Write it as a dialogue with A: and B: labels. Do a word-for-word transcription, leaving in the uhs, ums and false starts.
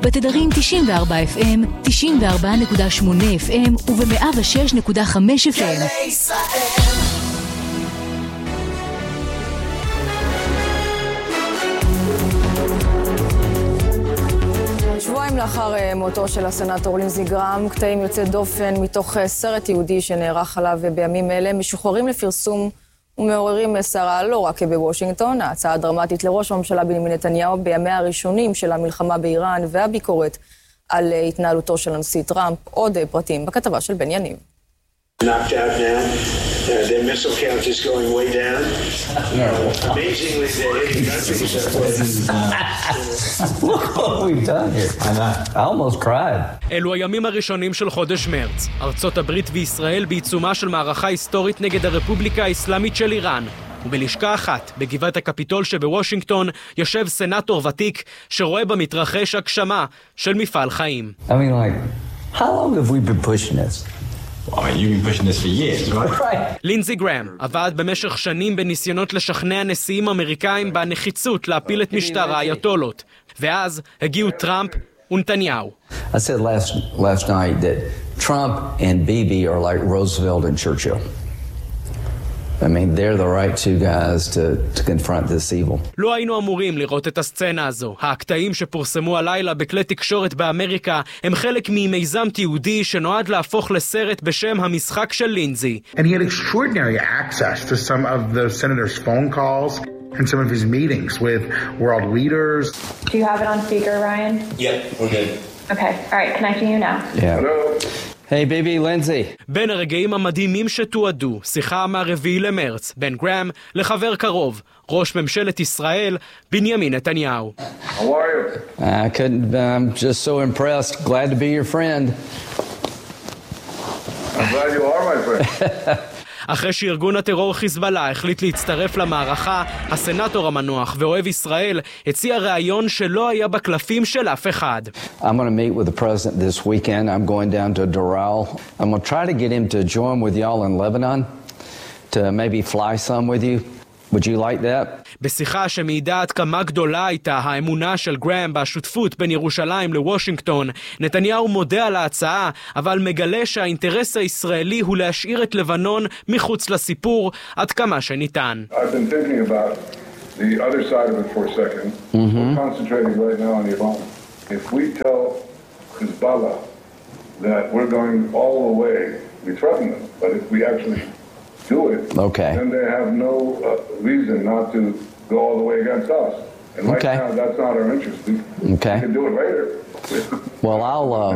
A: בתדרים תשעים וארבע אף אם, תשעים וארבע נקודה שמונה אף אם וב-מאה ושש נקודה חמש אף אם.
B: שבועיים לאחר מותו של הסנאטור לינזי גראם, קטעים יוצא דופן מתוך סרט יהודי שנערך עליו בימים אלה, משוחררים לפרסום ומעוררים סערה לא רק בוושינגטון. ההצעה הדרמטית לראש הממשלה בנימין נתניהו בימיה הראשונים של המלחמה באיראן והביקורת על התנהלותו של הנשיא טראמפ. עוד פרטים בכתבה של בן יניב.
C: Knocked out now. Uh, their missile count is going way down. No. Amazingly, they're hitting countries.
D: Look what we've done here. I know. I almost cried.
E: אלו הימים הראשונים של חודש מרץ. ארצות הברית וישראל בעיצומה של מערכה היסטורית נגד הרפובליקה האסלאמית של איראן. ובלשכה אחת, בגבעת הקפיטול שבוושינגטון, יושב סנאטור ותיק שרואה במתרחש הגשמה של מפעל חיים.
D: I mean, like, how long have we been pushing this?
C: I mean, you've been pushing this for years, right?
E: לינזי גראם עבד במשך שנים בניסיונות לשכנע נשיאים אמריקאים בנחיצות להפיל את משטר האייתולות. ואז הגיעו טראמפ ונתניהו.
D: I said last last night that Trump and Bibi are like Roosevelt and Churchill. I mean, they're the right two guys to, to confront this evil.
E: לא היינו אמורים לראות את הסצנה הזו. הקטעים שפורסמו הלילה בכלי תקשורת באמריקה הם חלק ממיזם תיעודי שנועד להפוך לסרט בשם המשחק של לינזי.
F: And he had extraordinary access to some of the senator's phone calls and some of his meetings with world leaders.
G: Do you have it on speaker, Ryan?
C: Yep, we're good.
G: Okay, all right, connecting you now.
D: Yeah.
C: Hello.
D: Hey, baby, Lindsay.
E: בין הרגעים המדהימים שתועדו, שיחה מהרביעי למרץ, בין גראם לחבר קרוב, ראש ממשלת ישראל, בנימין נתניהו.
C: How are you?
D: I couldn't, I'm just so impressed. Glad to be your friend.
C: I'm glad you are my friend.
E: אחרי שארגון הטרור חיזבאללה החליט להצטרף למערכה, הסנאטור המנוח ואוהב ישראל הציע רעיון שלא היה בקלפים של אף אחד.
D: I'm going to meet with the president this weekend. I'm going down to Doral. I'm going to try to get him to join with y'all in Lebanon to maybe fly some with you. Would you like that?
E: בשיחה שמעידה עד כמה גדולה הייתה האמונה של גראם בשותפות בין ירושלים לוושינגטון, נתניהו מודה על ההצעה, אבל מגלה שהאינטרס הישראלי הוא להשאיר את לבנון מחוץ לסיפור עד כמה שניתן.
H: I've been thinking about the other side of it for a second. Mm-hmm. We're concentrating right now on Iran. If we tell Hezbollah that we're going all the way, we threaten them. But if we actually do it,
D: okay,
H: then they have no uh, reason not to go all the way against us. And right
D: okay.
H: now, that's not our interest. We,
D: okay.
H: we can do it later.
D: Well, I'll... Uh...